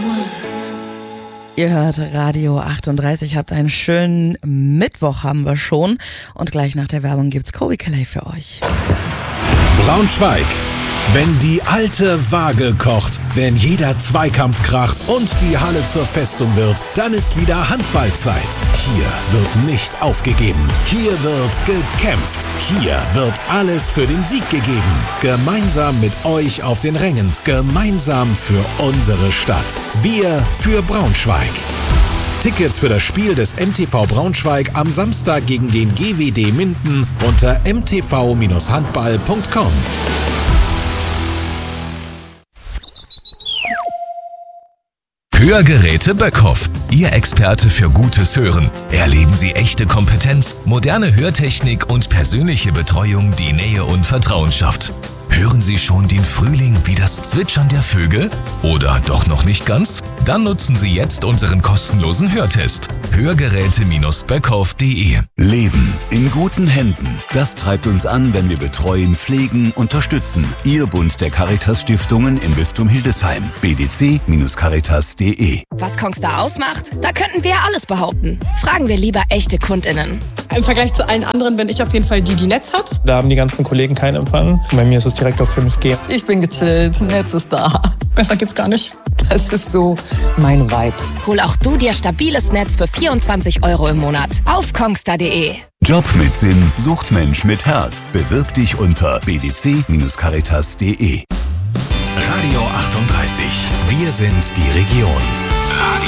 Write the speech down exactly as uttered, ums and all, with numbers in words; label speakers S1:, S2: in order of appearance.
S1: Ihr hört Radio achtunddreißig, habt einen schönen Mittwoch haben wir schon und gleich nach der Werbung gibt's Kobe Calais für euch.
S2: Braunschweig. Wenn die alte Waage kocht, wenn jeder Zweikampf kracht und die Halle zur Festung wird, dann ist wieder Handballzeit. Hier wird nicht aufgegeben. Hier wird gekämpft. Hier wird alles für den Sieg gegeben. Gemeinsam mit euch auf den Rängen. Gemeinsam für unsere Stadt. Wir für Braunschweig. Tickets für das Spiel des M T V Braunschweig am Samstag gegen den G W D Minden unter m t v Bindestrich handball punkt com.
S3: Hörgeräte Böckhoff, Ihr Experte für gutes Hören. Erleben Sie echte Kompetenz, moderne Hörtechnik und persönliche Betreuung, die Nähe und Vertrauen schafft. Hören Sie schon den Frühling wie das Zwitschern der Vögel? Oder doch noch nicht ganz? Dann nutzen Sie jetzt unseren kostenlosen Hörtest. Hörgeräte Böckhoff punkt de.
S4: Leben in guten Händen. Das treibt uns an, wenn wir betreuen, pflegen, unterstützen. Ihr Bund der Caritas-Stiftungen im Bistum Hildesheim. b d c Bindestrich caritas punkt de.
S5: Was Kongstar ausmacht? Da könnten wir ja alles behaupten. Fragen wir lieber echte KundInnen.
S6: Im Vergleich zu allen anderen bin ich auf jeden Fall die, die Netz hat.
S7: Da haben die ganzen Kollegen keinen Empfang. Bei mir ist es direkt auf fünf G.
S8: Ich bin gechillt, Netz ist da.
S6: Besser geht's gar nicht.
S8: Das ist so mein Vibe.
S5: Hol auch du dir stabiles Netz für vierundzwanzig Euro im Monat auf kongstar punkt de.
S4: Job mit Sinn, Suchtmensch mit Herz. Bewirb dich unter b d c Bindestrich caritas punkt de.
S2: Radio achtunddreißig. Wir sind die Region.